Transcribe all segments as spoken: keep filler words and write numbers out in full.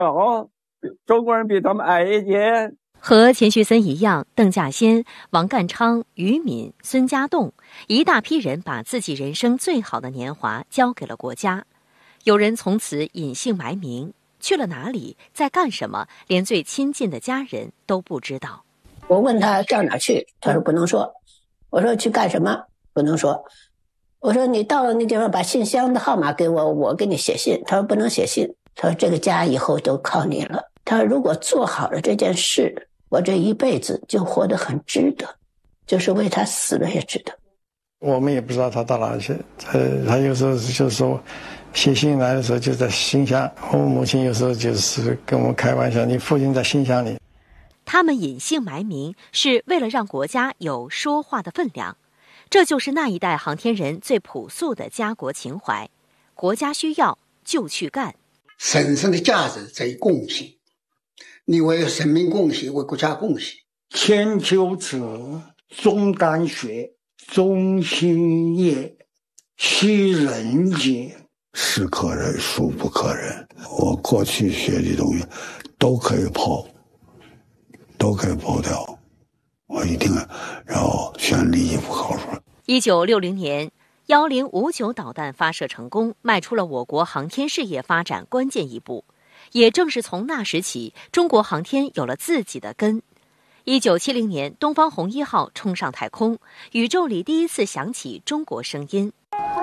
哦，中国人比他们矮一点。 和钱学森一样，邓稼先、王淦昌、于敏、孙家栋一大批人把自己人生最好的年华交给了国家，有人从此隐姓埋名，去了哪里，在干什么，连最亲近的家人都不知道。 我问他到哪去，他说不能说。我说去干什么，不能说。我说你到了那地方把信箱的号码给我，我给你写信。他说不能写信，他说这个家以后都靠你了。他说如果做好了这件事，我这一辈子就活得很值得，就是为他死了也值得。 我们也不知道他到哪里去，呃，他有时候就是说写信来的时候就在信箱，我母亲有时候就是跟我们开玩笑，你父亲在信箱里。 他们隐姓埋名是为了让国家有说话的分量，这就是那一代航天人最朴素的家国情怀。国家需要就去干。 神圣的价值在于贡献，你为生命贡献，为国家贡献。 千秋者，终敢学，忠心也，其人也。 是可忍，孰不可忍？我过去学的东西都可以抛，都可以抛掉。我一定要全力以赴考出来。 一九六零年，幺零五九导弹发射成功，迈出了我国航天事业发展关键一步。也正是从那时起，中国航天有了自己的根。一九七零年，东方红一号冲上太空，宇宙里第一次响起中国声音。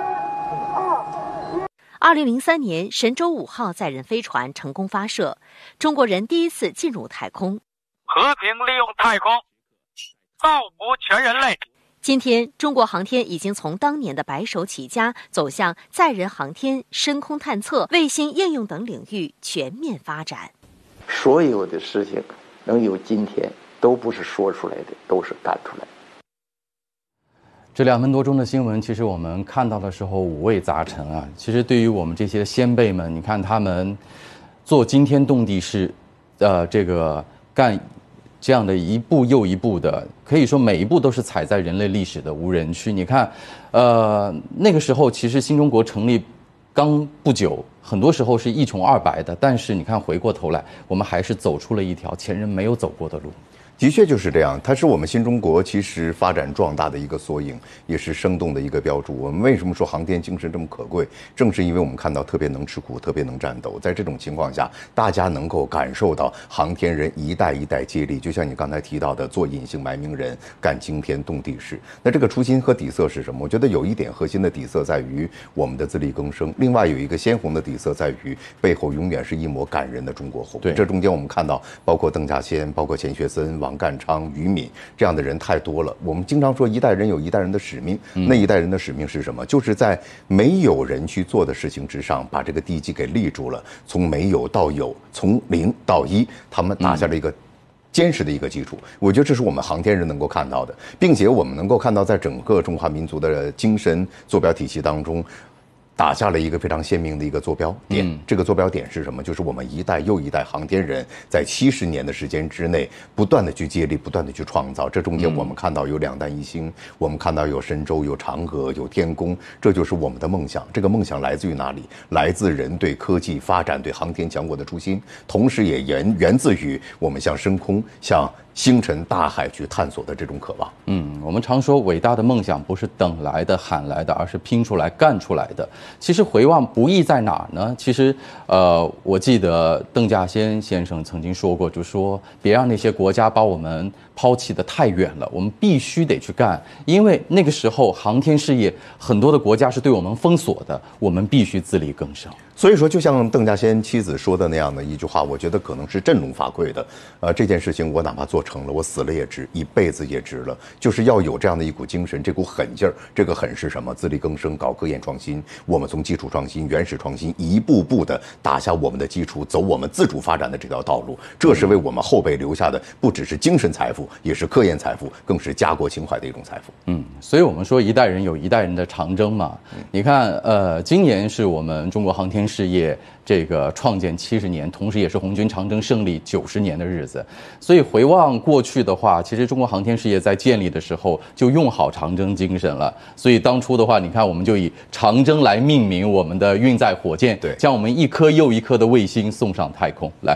二零零三年，神舟五号载人飞船成功发射，中国人第一次进入太空。 和平利用太空，造福全人类。 今天，中国航天已经从当年的白手起家，走向载人航天、深空探测、卫星应用等领域全面发展。 所有的事情能有今天，都不是说出来的，都是干出来的。 这两分多钟的新闻，其实我们看到的时候五味杂陈啊。其实对于我们这些先辈们，你看他们做惊天动地事，呃，这个干这样的一步又一步的，可以说每一步都是踩在人类历史的无人区。你看，呃，那个时候其实新中国成立刚不久，很多时候是一穷二白的，但是你看回过头来，我们还是走出了一条前人没有走过的路。 的确就是这样，它是我们新中国其实发展壮大的一个缩影，也是生动的一个标注。我们为什么说航天精神这么可贵？正是因为我们看到特别能吃苦，特别能战斗。在这种情况下，大家能够感受到航天人一代一代接力，就像你刚才提到的，做隐姓埋名人，干惊天动地事。那这个初心和底色是什么？我觉得有一点核心的底色在于我们的自力更生，另外有一个鲜红的底色在于背后永远是一抹感人的中国红。 对， 这中间我们看到，包括邓稼先，包括钱学森、王淦昌、于敏这样的人太多了。我们经常说一代人有一代人的使命， 嗯、 那一代人的使命是什么？就是在没有人去做的事情之上，把这个地基给立住了，从没有到有，从零到一，他们打下了一个坚实的一个基础。我觉得这是我们航天人能够看到的，并且我们能够看到，在整个中华民族的精神坐标体系当中，打下了一个非常鲜明的一个坐标点。嗯、这个坐标点是什么？就是我们一代又一代航天人在七十年的时间之内，不断的去接力，不断的去创造。这中间我们看到有两弹一星，我们看到有神舟，有嫦娥，有天宫，这就是我们的梦想。这个梦想来自于哪里？来自人对科技发展、对航天强国的初心，同时也源源自于我们向深空、向星辰大海去探索的这种渴望。 嗯，我们常说伟大的梦想不是等来的、喊来的，而是拼出来、干出来的。其实回望不易在哪儿呢？其实，呃，我记得邓稼先先生曾经说过，就说别让那些国家把我们抛弃得太远了，我们必须得去干，因为那个时候航天事业很多的国家是对我们封锁的，我们必须自力更生。 所以说，就像邓稼先妻子说的那样的一句话，我觉得可能是振聋发聩的。呃，这件事情我哪怕做成了，我死了也值，一辈子也值了。就是要有这样的一股精神，这股狠劲儿。这个狠是什么？自力更生，搞科研创新。我们从基础创新、原始创新，一步步的打下我们的基础，走我们自主发展的这条道路。这是为我们后辈留下的，不只是精神财富，也是科研财富，更是家国情怀的一种财富。 嗯，所以我们说一代人有一代人的长征嘛。嗯、你看，呃，今年是我们中国航天事业这个创建七十年，同时也是红军长征胜利九十年的日子。所以回望过去的话，其实中国航天事业在建立的时候就用好长征精神了。所以当初的话，你看我们就以长征来命名我们的运载火箭， 对， 将我们一颗又一颗的卫星送上太空来。